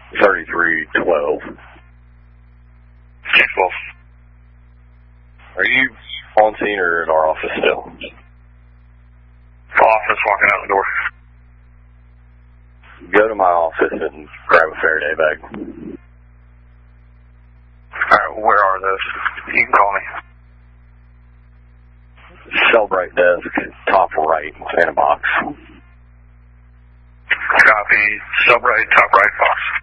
3312. 10-12. Are you on scene or in our office still? Office, walking out the door. Go to my office and grab a Faraday bag. Alright, where are those? You can call me. Cellbrite desk, top right, in a box. Copy. Cellbrite, top right box.